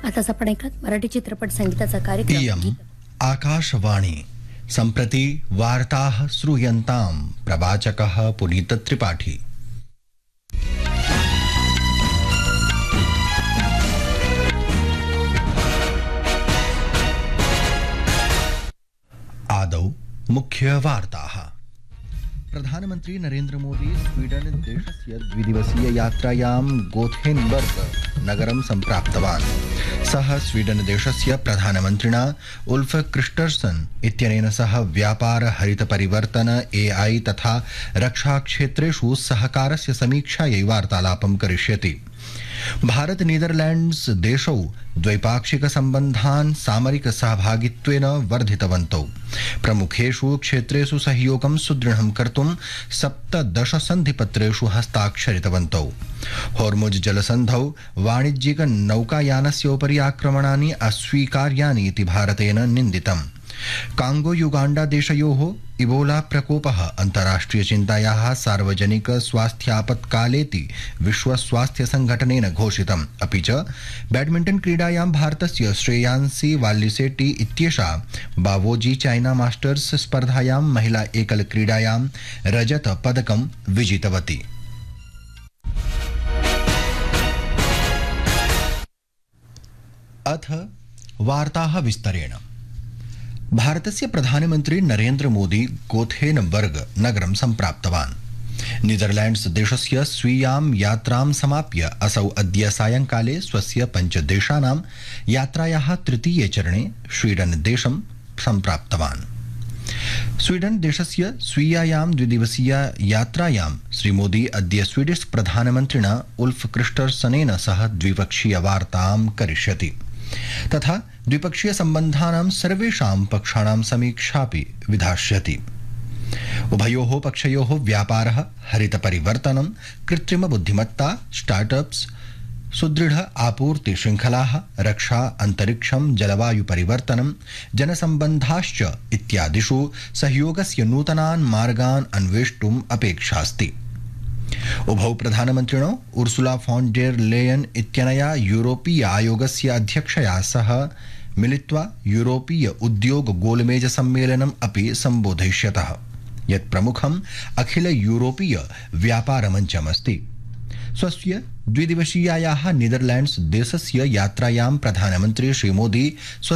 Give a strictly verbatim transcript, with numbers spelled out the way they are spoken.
आताच आपण ऐकत मराठी चित्रपट संगीताचा कार्यक्रम इयम् गीत- आकाशवाणी सम्प्रति वार्ताः श्रूयन्तां प्रवाचकः पुनीत त्रिपाठी। आदौ मुख्य वार्ताः। प्रधानमन्त्री नरेन्द्र मोदी स्वीडन देशस्य द्विदिवसीय यात्रायां गोथेनबर्ग नगरं सम्प्राप्तवान्। सः स्वीडन देशस्य प्रधानमन्त्रिणा उल्फ क्रिस्टर्सन इत्यनेन सह व्यापार हरित परिवर्तन एआई तथा रक्षा क्षेत्रेषु सहकारस्य समीक्षायै वार्तालापं करिष्यति। भारत नीदरलैंड्स देशौ द्वैपाक्षिक सम्बन्धान् सामरिक सहभागित्वेन वर्धितवन्तौ। प्रमुखेषु क्षेत्रेषु सहयोगं सुदृढं कर्तुं सप्तदश सन्धिपत्रेषु हस्ताक्षरितवन्तौ। होर्मुज जलसन्धौ वाणिज्यिक नौकायानस्य उपरि आक्रमणानि अस्वीकार्यानि इति भारतेन निन्दितम्। कांगो युगांडा देशयोः इबोला प्रकोपः अन्ताराष्ट्रिय चिन्तायाः सार्वजनिक स्वास्थ्यापत्कालेति विश्व स्वास्थ्य संघटनेन घोषितम्। अपि च बैडमिंटन क्रीडायां भारतस्य श्रेयांसी वाल्लिसेट्टी इत्येषा बावोजी चाइना मास्टर्स स्पर्धायां महिला एकल क्रीडायां रजत पदकं विजितवती। अथ वार्ताः विस्तरेण। भारतस्य प्रधानमन्त्री नरेन्द्र मोदी गोथेनबर्ग नगरं सम्प्राप्तवान्। नीदरलैंड्स देशस्य स्वीयां यात्रां समाप्य असौ अद्य सायंकाले स्वस्य पञ्चदेशानां यात्रायाः तृतीये चरणे स्वीडन देशं सम्प्राप्तवान्। स्वीडन देशस्य स्वीयायां द्विदिवसीय यात्रायां श्रीमोदी अद्य स्वीडिश प्रधानमन्त्रिणा उल्फ क्रिस्टर्सनेन सह द्विपक्षीय वार्तां करिष्यति तथा द्विपक्षीय सम्बन्धानां सर्वेषां पक्षाणां समीक्षापि विधास्यति। उभयोः पक्षयोः व्यापारः हरित परिवर्तनं कृत्रिम बुद्धिमत्ता स्टार्टअप्स सुदृढ़ आपूर्ति श्रृंखलाः रक्षा अंतरिक्षं जलवायु परिवर्तनं जनसम्बन्धाश्च इत्यादिषु सहयोगस्य नूतनान् मार्गान् अन्वेष्टुम् अपेक्षास्ति। उभौ प्रधानमन्त्रिणौ उर्सुला फॉन डेर लेयन इत्यनया यूरोपीय आयोगस्य अध्यक्षया सह मिलित्वा यूरोपीय उद्योग गोलमेज सम्मेलनम् अपि सम्बोधयिष्यतः, यत् प्रमुखम् अखिल यूरोपीय व्यापार मञ्चमस्ति। स्वस्य द्विदिवसीयायाः नीदरलैंड्स देशस्य यात्रायां प्रधानमन्त्री श्रीमोदी